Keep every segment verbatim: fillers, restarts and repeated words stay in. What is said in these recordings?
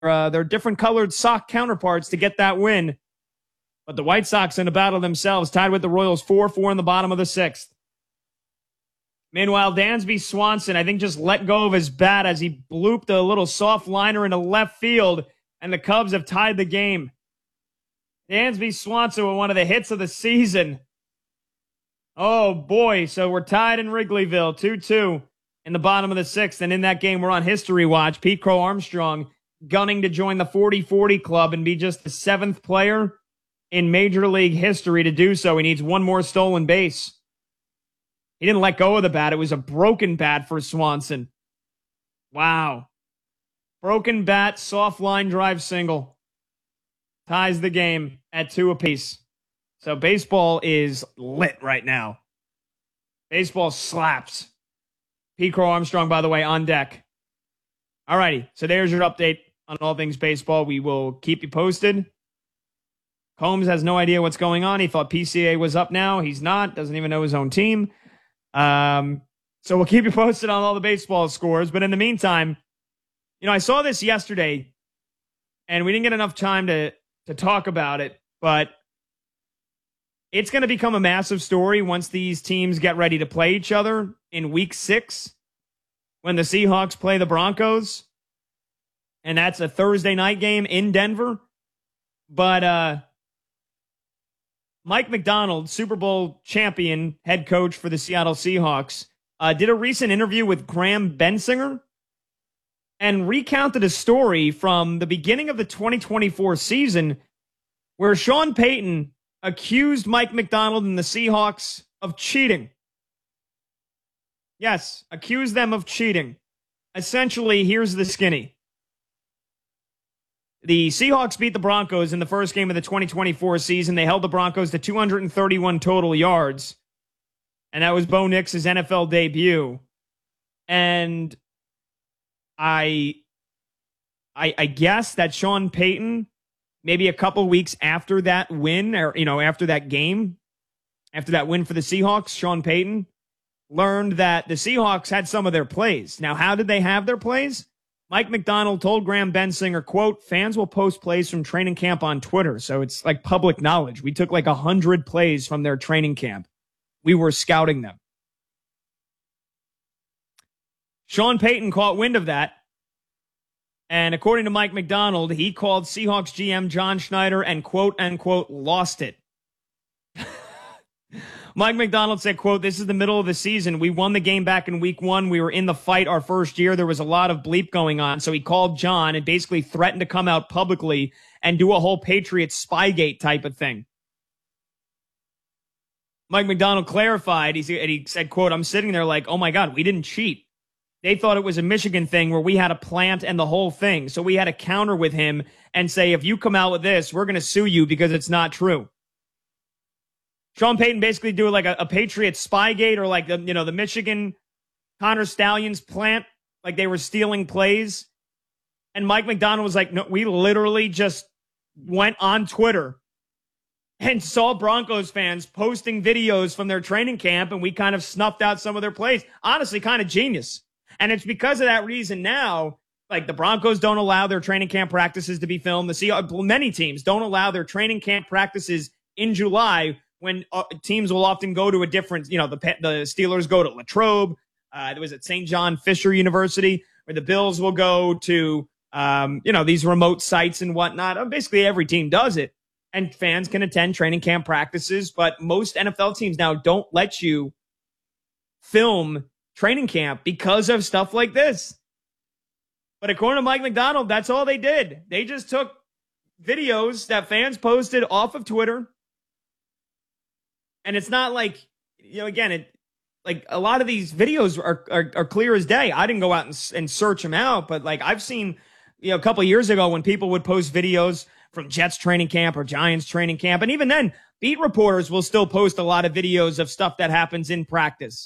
uh, their different colored sock counterparts to get that win. But the White Sox in a battle themselves, tied with the Royals four four in the bottom of the sixth. Meanwhile, Dansby Swanson, I think, just let go of his bat as he blooped a little soft liner into left field, and the Cubs have tied the game. Dansby Swanson with one of the hits of the season. Oh, boy. So we're tied in Wrigleyville, two two in the bottom of the sixth. And in that game, we're on history watch. Pete Crow Armstrong gunning to join the forty forty club and be just the seventh player in Major League history to do so. He needs one more stolen base. He didn't let go of the bat. It was a broken bat for Swanson. Wow. Broken bat, soft line drive single. Ties the game at two apiece. So baseball is lit right now. Baseball slaps. Pete Crow Armstrong, by the way, on deck. All righty. So there's your update on all things baseball. We will keep you posted. Combs has no idea what's going on. He thought P C A was up now. He's not. Doesn't even know his own team. Um, so we'll keep you posted on all the baseball scores. But in the meantime, you know, I saw this yesterday, and we didn't get enough time to, to talk about it, but it's going to become a massive story once these teams get ready to play each other in week six when the Seahawks play the Broncos. And that's a Thursday night game in Denver. But, uh, Mike Macdonald, Super Bowl champion head coach for the Seattle Seahawks, uh, did a recent interview with Graham Bensinger and recounted a story from the beginning of the twenty twenty-four season where Sean Payton accused Mike Macdonald and the Seahawks of cheating. Yes, accused them of cheating. Essentially, here's the skinny. The Seahawks beat the Broncos in the first game of the twenty twenty-four season. They held the Broncos to two hundred thirty-one total yards. And that was Bo Nix's N F L debut. And I, I, I guess that Sean Payton, maybe a couple weeks after that win, or, you know, after that game, after that win for the Seahawks, Sean Payton learned that the Seahawks had some of their plays. Now, how did they have their plays? Mike Macdonald told Graham Bensinger, quote, fans will post plays from training camp on Twitter. So it's like public knowledge. We took like a hundred plays from their training camp. We were scouting them. Sean Payton caught wind of that. And according to Mike Macdonald, he called Seahawks G M John Schneider and quote unquote lost it. Mike Macdonald said, quote, this is the middle of the season. We won the game back in week one. We were in the fight our first year. There was a lot of bleep going on. So he called John and basically threatened to come out publicly and do a whole Patriots Spygate type of thing. Mike Macdonald clarified. He said, he said, quote, I'm sitting there like, oh my God, we didn't cheat. They thought it was a Michigan thing where we had a plant and the whole thing. So we had to counter with him and say, if you come out with this, we're going to sue you because it's not true. Sean Payton basically do like a, a Patriots Spygate or like the, you know, the Michigan Connor Stallions plant, like they were stealing plays. And Mike Macdonald was like, no, we literally just went on Twitter and saw Broncos fans posting videos from their training camp, and we kind of snuffed out some of their plays. Honestly, kind of genius. And it's because of that reason now, like the Broncos don't allow their training camp practices to be filmed. The Seahawks, many teams don't allow their training camp practices in July, when uh, teams will often go to a different, you know, the the Steelers go to Latrobe. Uh, there was at Saint John Fisher University, where the Bills will go to, um, you know, these remote sites and whatnot. Uh, basically, every team does it, and fans can attend training camp practices. But most N F L teams now don't let you film training camp because of stuff like this. But according to Mike Macdonald, that's all they did. They just took videos that fans posted off of Twitter. And it's not like, you know, again, it like a lot of these videos are are, are clear as day. I didn't go out and, and search them out, but like I've seen, you know, a couple of years ago when people would post videos from Jets training camp or Giants training camp. And even then, beat reporters will still post a lot of videos of stuff that happens in practice.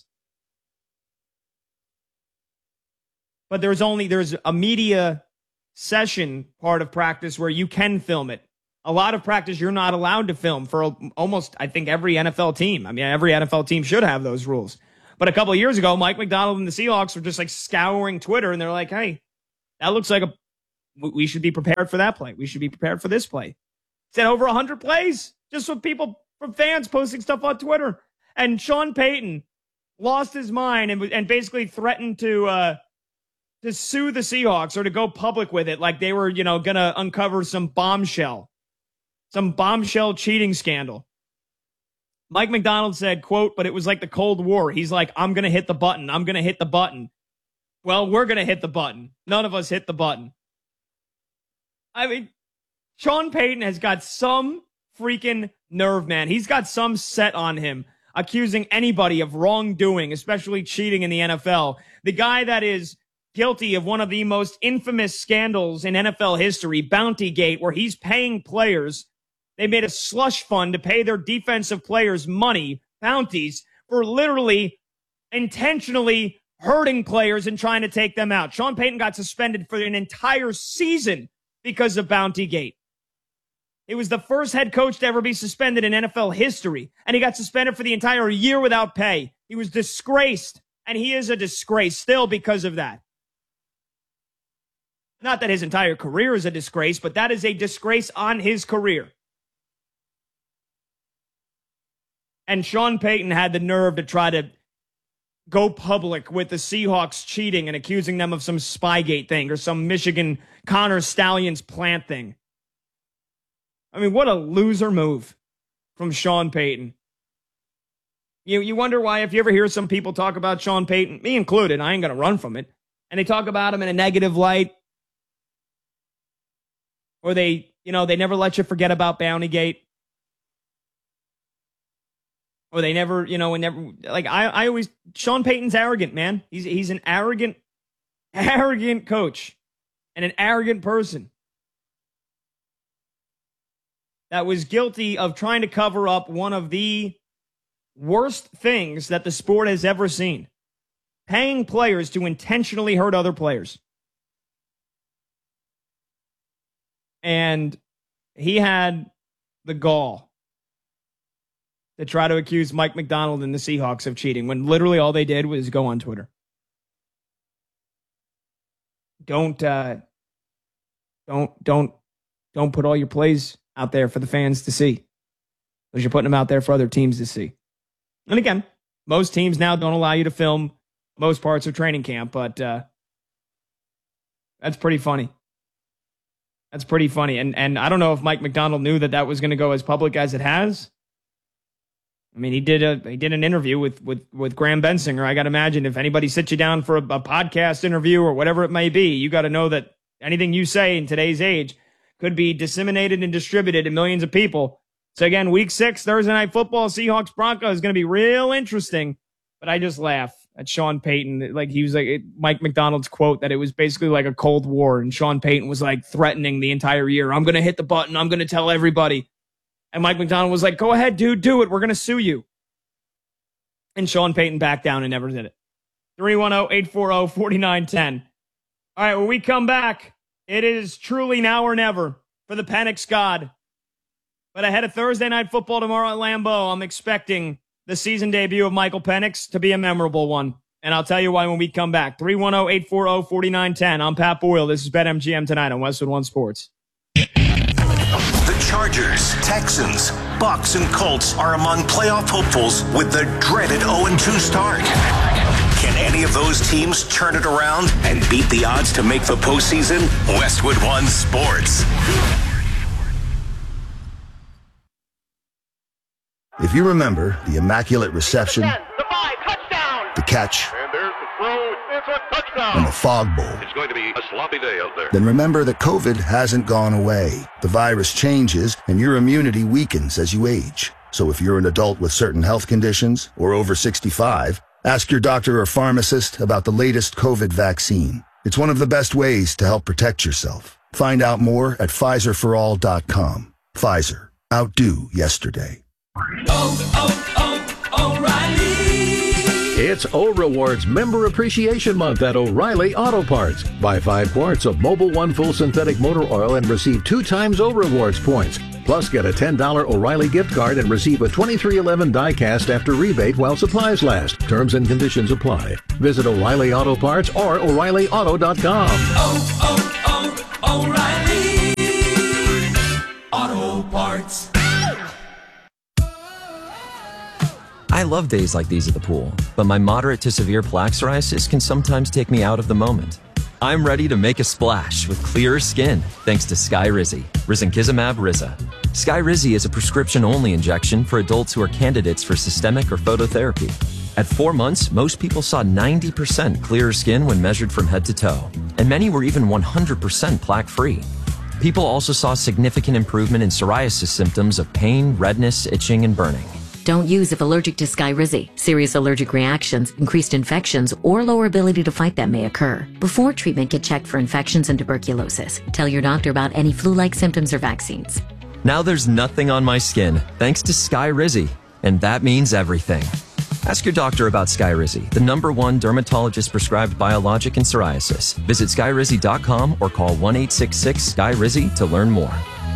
But there's only, there's a media session part of practice where you can film it. A lot of practice you're not allowed to film for almost, I think, every N F L team. I mean, every N F L team should have those rules. But a couple of years ago, Mike Macdonald and the Seahawks were just like scouring Twitter, and they're like, hey, that looks like a we should be prepared for that play. We should be prepared for this play. Said over one hundred plays just from people, from fans posting stuff on Twitter. And Sean Payton lost his mind and, and basically threatened to uh, to sue the Seahawks or to go public with it, like they were, you know, going to uncover some bombshell, some bombshell cheating scandal. Mike Macdonald said, quote, but it was like the Cold War. He's like, I'm going to hit the button. I'm going to hit the button. Well, we're going to hit the button. None of us hit the button. I mean, Sean Payton has got some freaking nerve, man. He's got some set on him, accusing anybody of wrongdoing, especially cheating in the N F L. The guy that is guilty of one of the most infamous scandals in N F L history, Bountygate, where he's paying players. They made a slush fund to pay their defensive players money, bounties, for literally intentionally hurting players and trying to take them out. Sean Payton got suspended for an entire season because of Bountygate. He was the first head coach to ever be suspended in N F L history, and he got suspended for the entire year without pay. He was disgraced, and he is a disgrace still because of that. Not that his entire career is a disgrace, but that is a disgrace on his career. And Sean Payton had the nerve to try to go public with the Seahawks cheating and accusing them of some Spygate thing or some Michigan Connor Stallions plant thing. I mean, what a loser move from Sean Payton. You, you wonder why, if you ever hear some people talk about Sean Payton, me included, I ain't going to run from it, and they talk about him in a negative light, or they, you know, they never let you forget about Bountygate. Or they never, you know, and never, like, I, I always, Sean Payton's arrogant, man. He's, he's an arrogant, arrogant coach and an arrogant person that was guilty of trying to cover up one of the worst things that the sport has ever seen. Paying players to intentionally hurt other players. And he had the gall to try to accuse Mike Macdonald and the Seahawks of cheating when literally all they did was go on Twitter. Don't, uh, don't, don't, don't put all your plays out there for the fans to see, because you're putting them out there for other teams to see. And again, most teams now don't allow you to film most parts of training camp, but uh, that's pretty funny. That's pretty funny. And and I don't know if Mike Macdonald knew that that was going to go as public as it has. I mean, he did a he did an interview with with with Graham Bensinger. I got to imagine if anybody sits you down for a, a podcast interview or whatever it may be, you got to know that anything you say in today's age could be disseminated and distributed to millions of people. So again, week six, Thursday Night Football, Seahawks Broncos is going to be real interesting. But I just laugh at Sean Payton. Like, he was like, it, Mike Macdonald's quote that it was basically like a Cold War, and Sean Payton was like threatening the entire year. I'm going to hit the button. I'm going to tell everybody. And Mike Macdonald was like, go ahead, dude, do it. We're going to sue you. And Sean Payton backed down and never did it. three one zero, eight four zero, four nine one zero. All right, when we come back, it is truly now or never for the Penix God. But ahead of Thursday Night Football tomorrow at Lambeau, I'm expecting the season debut of Michael Penix to be a memorable one. And I'll tell you why when we come back. three one zero, eight four zero, four nine one zero. I'm Pat Boyle. This is BetMGM tonight on Westwood One Sports. The Chargers, Texans, Bucks, and Colts are among playoff hopefuls with the dreaded oh and two start. Can any of those teams turn it around and beat the odds to make the postseason? Westwood One Sports. If you remember the Immaculate Reception, the five, touchdown, the catch, and there's the throw, it's a touchdown, and the Fog Bowl, it's going to be a sloppy day out there. Then remember that COVID hasn't gone away. The virus changes, and your immunity weakens as you age. So if you're an adult with certain health conditions or over sixty-five, ask your doctor or pharmacist about the latest COVID vaccine. It's one of the best ways to help protect yourself. Find out more at Pfizer for all dot com. Pfizer. Outdo yesterday. Oh, oh, oh, O'Reilly! It's O-Rewards Member Appreciation Month at O'Reilly Auto Parts. Buy five quarts of Mobil One Full Synthetic Motor Oil and receive two times O-Rewards points. Plus, get a ten dollars O'Reilly gift card and receive a twenty-three eleven die-cast after rebate while supplies last. Terms and conditions apply. Visit O'Reilly Auto Parts or O'Reilly Auto dot com. Oh, oh, oh, O'Reilly Auto Parts. I love days like these at the pool, but my moderate to severe plaque psoriasis can sometimes take me out of the moment. I'm ready to make a splash with clearer skin thanks to Skyrizi, risankizumab Riza. Skyrizi is a prescription-only injection for adults who are candidates for systemic or phototherapy. At four months, most people saw ninety percent clearer skin when measured from head to toe, and many were even one hundred percent plaque-free. People also saw significant improvement in psoriasis symptoms of pain, redness, itching, and burning. Don't use if allergic to Skyrizi. Serious allergic reactions, increased infections, or lower ability to fight them may occur. Before treatment, get checked for infections and tuberculosis. Tell your doctor about any flu-like symptoms or vaccines. Now there's nothing on my skin thanks to Skyrizi, and that means everything. Ask your doctor about Skyrizi, the number one dermatologist-prescribed biologic in psoriasis. Visit skyrizi dot com or call one eight six six Sky Rizi to learn more.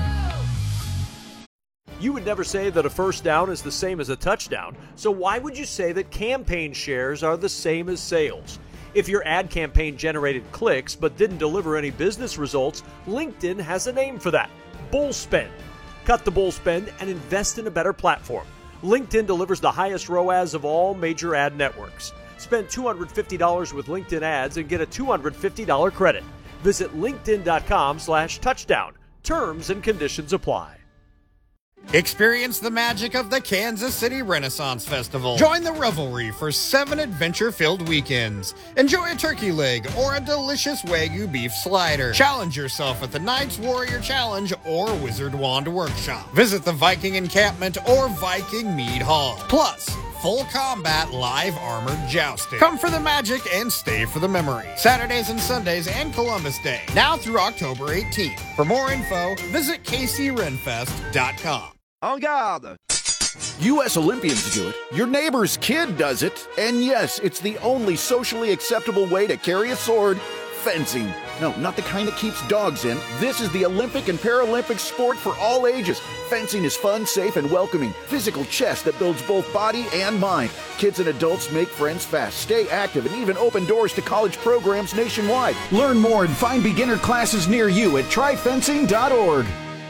You would never say that a first down is the same as a touchdown, so why would you say that campaign shares are the same as sales? If your ad campaign generated clicks but didn't deliver any business results, LinkedIn has a name for that: bull spend. Cut the bull spend and invest in a better platform. LinkedIn delivers the highest R O A S of all major ad networks. Spend two hundred fifty dollars with LinkedIn ads and get a two hundred fifty dollars credit. Visit linkedin.com slash touchdown. Terms and conditions apply. Experience the magic of the Kansas City Renaissance Festival. Join the revelry for seven adventure-filled weekends. Enjoy a turkey leg or a delicious Wagyu beef slider. Challenge yourself at the Knights Warrior Challenge or Wizard Wand Workshop. Visit the Viking Encampment or Viking Mead Hall. Plus, full combat live armored jousting. Come for the magic and stay for the memory. Saturdays and Sundays and Columbus Day. Now through October eighteenth. For more info, visit k c renfest dot com. En garde! U S Olympians do it, your neighbor's kid does it, and yes, it's the only socially acceptable way to carry a sword: fencing. No, not the kind that keeps dogs in. This is the Olympic and Paralympic sport for all ages. Fencing is fun, safe, and welcoming. Physical chess that builds both body and mind. Kids and adults make friends fast, stay active, and even open doors to college programs nationwide. Learn more and find beginner classes near you at try fencing dot org.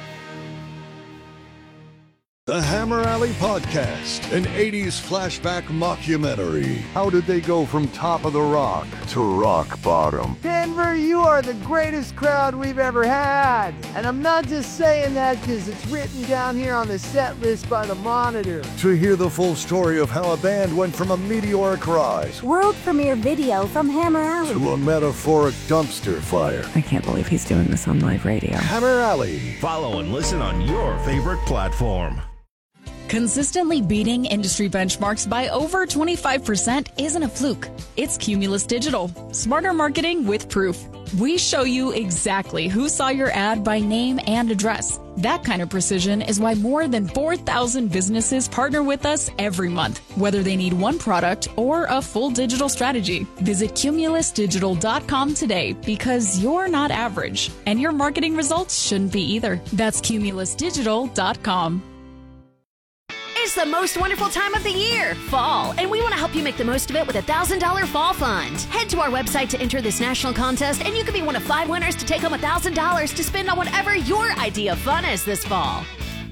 The Hammer Alley Podcast, an eighties flashback mockumentary. How did they go from top of the rock to rock bottom? Denver, you are the greatest crowd we've ever had. And I'm not just saying that because it's written down here on the set list by the Monitor. To hear the full story of how a band went from a meteoric rise, world premiere video from Hammer Alley, to a metaphoric dumpster fire. I can't believe he's doing this on live radio. Hammer Alley. Follow and listen on your favorite platform. Consistently beating industry benchmarks by over twenty-five percent isn't a fluke. It's Cumulus Digital. Smarter marketing with proof. We show you exactly who saw your ad by name and address. That kind of precision is why more than four thousand businesses partner with us every month, whether they need one product or a full digital strategy. Visit cumulus digital dot com today because you're not average, and your marketing results shouldn't be either. That's cumulus digital dot com. It's the most wonderful time of the year, fall, and we want to help you make the most of it with a one thousand dollars Fall Fund. Head to our website to enter this national contest, and you can be one of five winners to take home one thousand dollars to spend on whatever your idea of fun is this fall.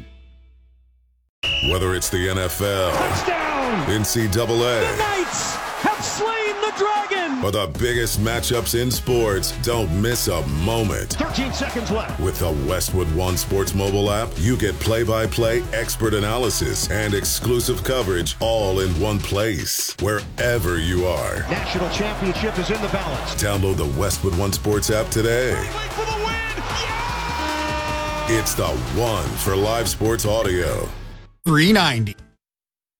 Whether it's the N F L, touchdown, N C double A, the Knights have slain the dragon, or the biggest matchups in sports, don't miss a moment. thirteen seconds left. With the Westwood One Sports mobile app, you get play-by-play, expert analysis, and exclusive coverage all in one place, wherever you are. National championship is in the balance. Download the Westwood One Sports app today. For the win. Yeah! It's the one for live sports audio. three ninety.